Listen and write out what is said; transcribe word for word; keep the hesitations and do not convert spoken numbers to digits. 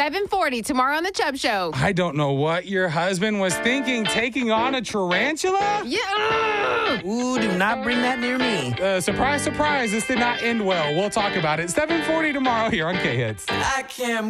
seven forty tomorrow on The Chubb Show. I don't know what your husband was thinking, taking on a tarantula? Yeah. Ooh, do not bring that near me. Uh, surprise, surprise, this did not end well. We'll talk about it. seven forty tomorrow here on K-Hits. I can't